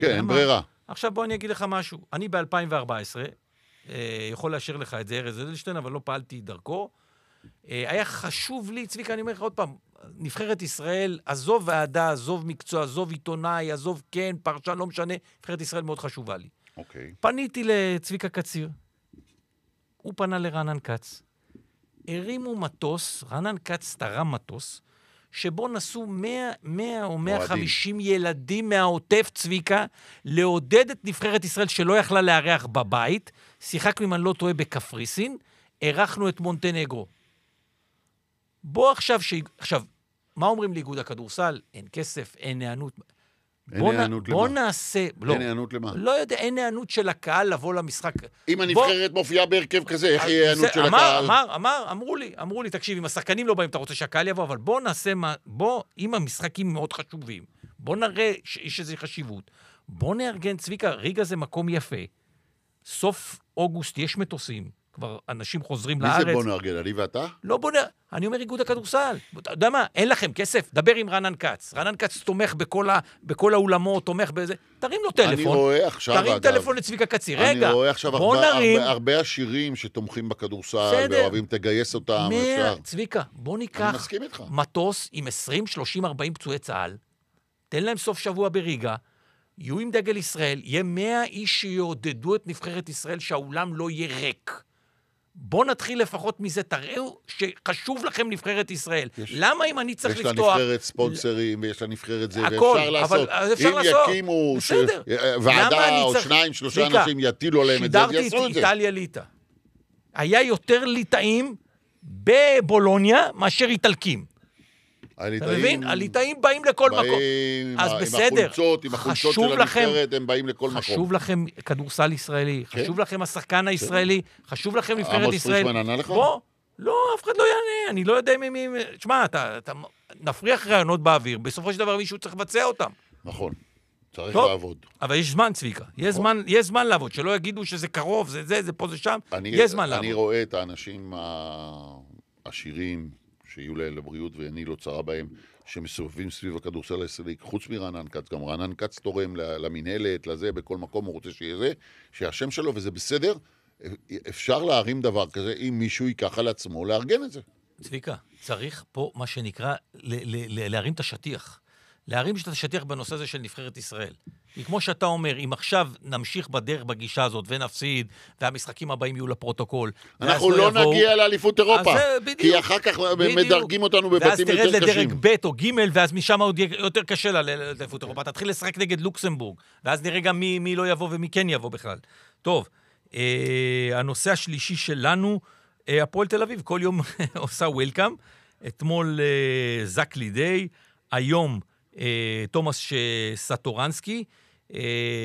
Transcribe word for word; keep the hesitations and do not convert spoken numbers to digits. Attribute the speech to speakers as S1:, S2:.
S1: כן, אין ברירה.
S2: עכשיו בוא אני אגיד לך משהו. אני ב-אלפיים וארבע עשרה, אה, יכול לאשר לך את זה, ארז אדלשטיין, אבל לא פעלתי דרכו. אה, היה חשוב לי, צביקה, אני אומר לך עוד פעם, נבחרת ישראל, עזוב ועדה, עזוב מקצוע, עזוב עיתונאי, עזוב כן, פרשן, לא משנה, נבחרת ישראל מאוד חשובה לי.
S1: אוקיי.
S2: פניתי לצביקה קציר, הוא פנה לרענן כץ. הרימו מטוס, רענן כץ תרם מטוס, שבו נסו מאה, מאה או מאה וחמישים ילדים מהעוטף, צביקה, לעודד את נבחרת ישראל שלא יכלה לארח בבית, שיחקנו אם אני לא טועה בקפריסין, ערכנו את מונטנגרו. בוא עכשיו, ש... עכשיו, מה אומרים לאיגוד הכדורסל? אין כסף, אין הענות.
S1: אין הענות למה?
S2: בוא נעשה...
S1: אין הענות למה?
S2: לא יודע, אין הענות של הקהל לבוא למשחק.
S1: אם הנבחרת מופיעה בהרכב כזה, איך יהיה הענות של הקהל?
S2: אמר, אמר, אמרו לי, אמרו לי, תקשיב, אם השחקנים לא באים, אתה רוצה שהקהל יבוא, אבל בוא נעשה מה... בוא, אם המשחקים מאוד חשובים, בוא נראה שיש איזו חשיבות. בוא נארגן, צביקה, ריגה זה מקום יפה. סוף אוגוסט יש מטוסים. כבר אנשים חוזרים לארץ.
S1: מי זה בוא נארגן? אני ואתה?
S2: לא בוא נארגן, אני אומר איגוד הכדורסל. אתה יודע מה? אין לכם כסף? דבר עם רענן כץ. רענן כץ תומך בכל, ה... בכל האולמות, תומך בזה. תרים לו טלפון.
S1: אני רואה עכשיו,
S2: תרים
S1: אגב.
S2: טלפון לצביקה קציר. רגע,
S1: אני רואה עכשיו
S2: בוא
S1: הרבה,
S2: נרים.
S1: הרבה, הרבה עשירים שתומכים בכדורסל,
S2: בסדר.
S1: ואוהבים תגייס אותם.
S2: מאה,
S1: אפשר.
S2: צביקה, בוא
S1: אני
S2: ניקח
S1: מסכים איתך.
S2: מטוס עם עשרים, שלושים, ארבעים פצועי צה"ל, תן להם סוף שבוע בריגה, יהיו עם דגל ישראל, יהיה מאה איש שיעודדו את נבחרת ישראל שהאולם לא יהיה ריק. בוא נתחיל לפחות מזה, תראו שחשוב לכם נבחרת ישראל. יש, למה אם אני צריך לפתוח...
S1: יש לה נבחרת ספונסרים, ויש לה נבחרת זה,
S2: הכל,
S1: ואפשר לעשות.
S2: אבל אפשר
S1: אם
S2: לעשות.
S1: יקימו ש...
S2: בסדר.
S1: ועדה או
S2: צריך...
S1: שניים, שלושה
S2: סליקה,
S1: אנשים יטילו עליהם את זה, ויעשו את זה.
S2: שידרתי את איטליה ליטא. היה יותר ליטאים בבולוניה מאשר איטלקים. אתה מבין? הליטאים באים לכל מקום. אז בסדר.
S1: עם החולצות של הנבחרת, הם באים לכל מקום.
S2: חשוב לכם כדורסל ישראלי, חשוב לכם השחקן הישראלי, חשוב לכם נבחרת ישראל.
S1: עמוס פרישמן ענה לך?
S2: בוא, לא, אף אחד לא יענה, אני לא יודע מי... תשמע, אתה נפריח רעיונות באוויר, בסופו של דבר מישהו צריך לבצע אותם.
S1: נכון, צריך לעבוד.
S2: אבל יש זמן, צביקה, יש זמן לעבוד, שלא יגידו שזה קרוב, זה זה, זה פה, זה שם, יש זמן לעבוד.
S1: אני רואה את האנשים העשירים, שיהיו להם לבריאות ואני לא צרה בהם, שמסובבים סביב הכדורסל הישראלי, חוץ מרענן כץ, גם רענן כץ תורם למנהלת, לזה, בכל מקום הוא רוצה שיהיה זה, שהשם שלו, וזה בסדר, אפשר להרים דבר כזה, אם מישהו ייקח על עצמו לארגן את זה.
S2: צביקה, צריך פה מה שנקרא, להרים את השטיח. להרים את השטיח בנושא הזה של נבחרת ישראל. כי כמו שאתה אומר, אם עכשיו נמשיך בדרך בגישה הזאת ונפסיד, והמשחקים הבאים יהיו לפרוטוקול,
S1: אנחנו לא יבואו, נגיע לאליפות אירופה, בדיוק, כי אחר כך בדיוק, מדרגים אותנו בבתים יותר קשים.
S2: ואז תרד לדרג ב' או ג', ואז משם עוד יותר קשה לאליפות אירופה. תתחיל לשחק נגד לוקסמבורג, ואז נראה גם מי, מי לא יבוא ומי כן יבוא בכלל. טוב, אה, הנושא השלישי שלנו, אה, הפועל תל אביב, כל יום עושה וולקאם, אתמול אה, זק לידי, היום תומאס סטורנסקי,